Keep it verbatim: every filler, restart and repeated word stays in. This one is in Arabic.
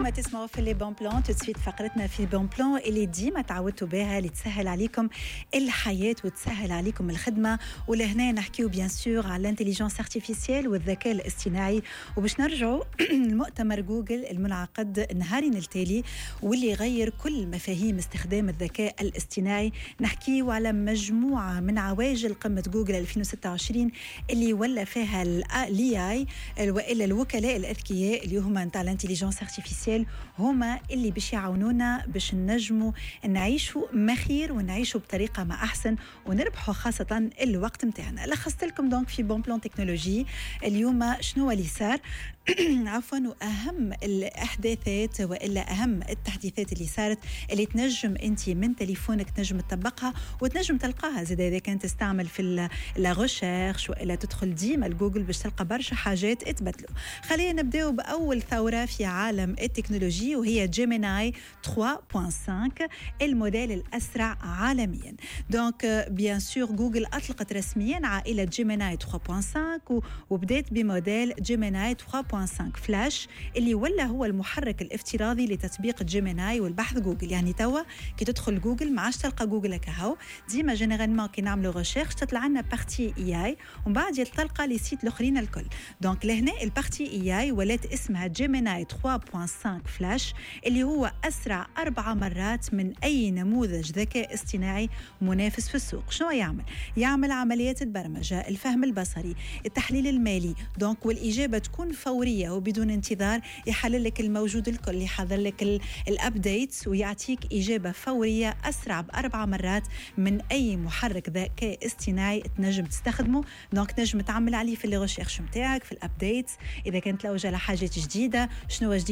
اليوم تسمعوا في لي بون بلان تسويت فقرتنا في بون بلان اللي ديما تعودتوا بها اللي تسهل عليكم الحياة وتسهل عليكم الخدمة. ولهنا نحكيو بيان سور على الانتليجنس ارتيفيسيال والذكاء الاصطناعي، وباش نرجعوا المؤتمر جوجل المنعقد النهارين التالي واللي يغير كل مفاهيم استخدام الذكاء الاصطناعي. نحكيو على مجموعة من عواجل قمة جوجل ألفين وستة وعشرين اللي ولا فيها الاي اي والا الوكلاء الاذكياء اللي هما نتاع الانتليجنس ارتيفيسيال، هما اللي باش يعاونونا باش نجموا نعيشوا مخير ونعيشوا بطريقه ما احسن ونربحوا خاصه الوقت نتاعنا. لخصت لكم دونك في بون بلان تكنولوجي اليوم شنو اللي صار عفوا، واهم الاحداثات والا اهم التحديثات اللي صارت اللي تنجم انت من تليفونك تنجم تطبقها وتنجم تلقاها زاد اذا كنت تستعمل في لا ريشيرش والا تدخل ديما لجوجل باش تلقى برشا حاجات اتبدلوا. خلينا نبداو باول ثوره في عالم التكنولوجي وهي جيميناي ثلاثة فاصلة خمسة، الموديل الاسرع عالميا. دونك بيان سور جوجل اطلقت رسميا عائله جيميناي ثلاثة فاصلة خمسة وبدات بموديل جيميناي ثلاثة فاصلة خمسة فلاش اللي ولا هو المحرك الافتراضي لتطبيق جيميناي والبحث جوجل. يعني توا كي تدخل جوجل ما عادش تلقى جوجل كهو، ديما جينيرالمون كي نعملوا ريشيرش تطلع لنا بارتي اي اي ومن بعد تلقى لي سيت الاخرين الكل. دونك لهنا البارتي اي اي ولات اسمها جيميناي ثلاثة فاصلة خمسة فلاش اللي هو اسرع اربع مرات من اي نموذج ذكاء اصطناعي منافس في السوق. شنو يعمل؟ يعمل عمليات البرمجه، الفهم البصري، التحليل المالي، دونك والاجابه تكون فوريه وبدون انتظار. يحلل لك الموجود الكل، يحضر لك الابديتس ويعطيك اجابه فوريه اسرع باربع مرات من اي محرك ذكاء اصطناعي تنجم تستخدمه. دونك تنجم تعمل عليه في الريشيرش نتاعك في الابديتس اذا كانت لوجه على حاجات جديده. شنو جديد